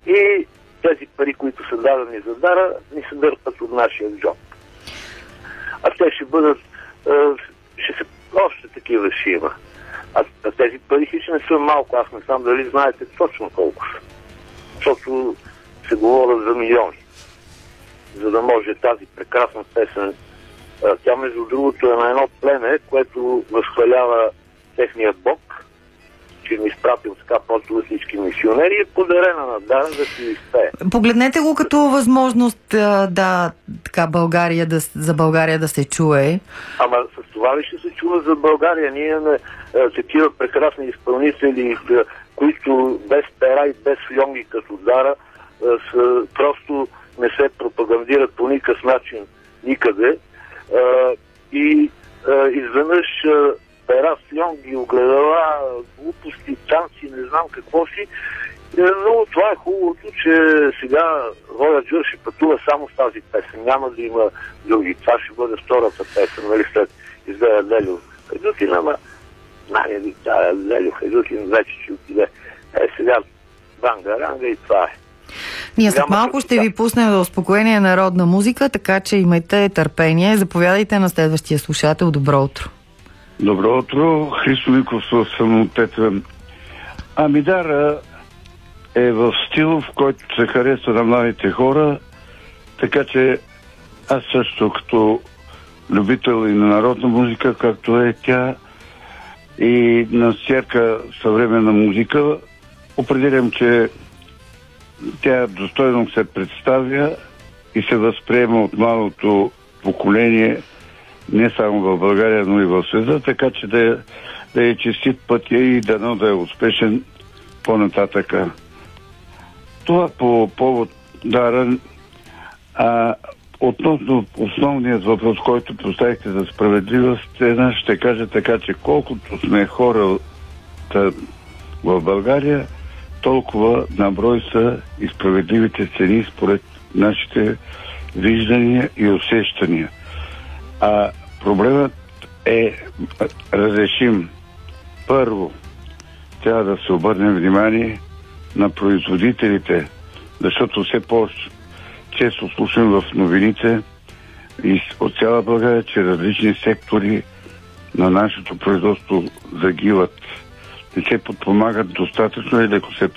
и тези пари, които са дадени за дара, ни се дърпат от нашия джоб. А те ще бъдат, ще се още такива ще има. А тези пари хич не са малко, аз не знам дали знаете точно колко са. Защото се говорят за милиони. За да може тази прекрасна песен, тя между другото е на едно племе, което възхвалява техния бог, че ни изпратил така по-туристически мисионери, е подарена на Дара да си изпее. Погледнете го като възможност така за България да се чуе. Ама с това ли ще се чува за България? Ние имаме такива прекрасни изпълнители, които без пера и без фльонги като Дара просто не се пропагандират по никакъв начин никъде. И изведнъж пера, фльонги, огледала, глупости, танци, не знам какво си. Но това е хубавото, че сега Роя Джур ще пътува само с тази песен. Няма да има други. Това ще бъде втората песен, нали, след изгледа Лелю Хайдутин, ама Лелю Хайдутин вече ще отиде. Сега Банга-ранга и това е. Ние след малко ще ви пуснем за успокоение народна музика, така че имайте търпение. Заповядайте на следващия слушател. Добро утро. Добро утро. Христо Миков съм от Тетвен. Дара е в стил, в който се харесва на младите хора, така че аз също като любител и на народна музика, както е тя, и на всяка съвременна музика, определям, че тя достойно се представя и се възприема от малото поколение, не само в България, но и в света, така че да е честит пътя и дано да е успешен по-нататъка. Това по повод Дара. Относно основният въпрос, който поставихте за справедливост, ще кажа така, че колкото сме хора в България, толкова наброй са и справедливите цени според нашите виждания и усещания. Проблемът е разрешим. Първо, трябва да се обърнем внимание на производителите, защото все по-често слушам в новините и от цяла България, че различни сектори на нашето производство загиват. Не се подпомагат достатъчно или ако се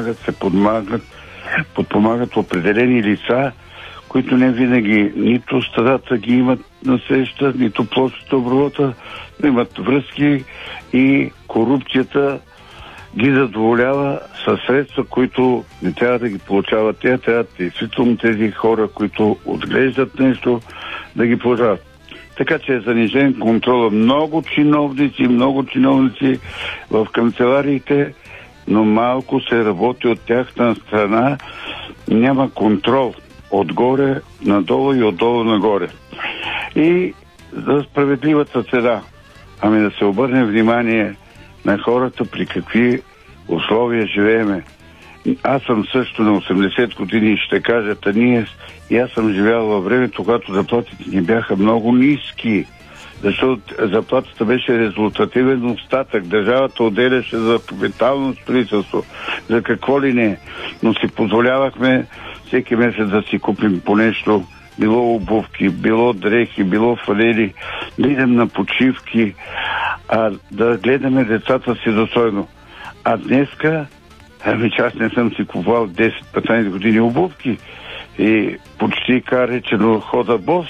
подпомагат определени лица, които не винаги нито стадата ги имат на среща, нито площите оборота, но имат връзки и корупцията ги задоволява със средства, които не трябва да ги получават. Те трябва действително тези хора, които отглеждат нещо, да ги получават. Така че е занижен контрола. Много чиновници в канцелариите, но малко се работи от тяхна страна. Няма контрол отгоре надолу и отдолу нагоре. И за справедливата цена. Да се обърне внимание на хората при какви условия живееме. Аз съм също на 80 години и ще кажа, и аз съм живял във времето, когато заплатите ни бяха много ниски, защото заплатата беше резултативен остатък. Държавата отделяше за капитално строителство, за какво ли не, но си позволявахме всеки месец да си купим по нещо, било обувки, било дрехи, било фанели, да идем на почивки, да гледаме децата си достойно. А днеска, аз не съм си купувал 10-15 години обувки и почти каречено хода бос.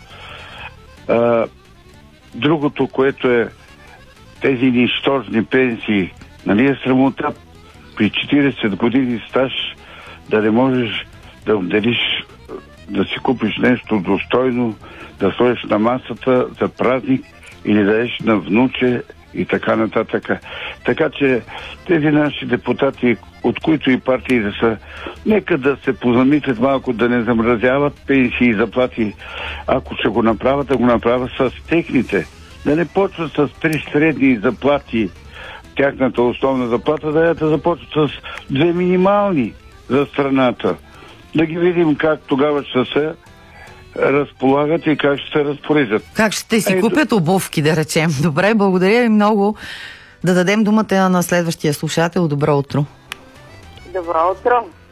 Другото, което е тези нищожни пенсии, нали е срамота при 40 години стаж да не можеш да отделиш, да си купиш нещо достойно, да сложиш на масата за празник или да дадеш на внуче и така нататък. Така че тези наши депутати, от които и партии да са, нека да се позамислят малко, да не замразяват пенсии и заплати. Ако ще го направят, да го направят с техните. Да не почват с 3 средни заплати, тяхната основна заплата, да започват с 2 минимални за страната. Да ги видим как тогава ще се разполагат и как ще се разпореждат. Как ще си купят обувки, да речем. Добре, благодаря ви много. Да дадем думата на следващия слушател. Добро утро. Добро утро.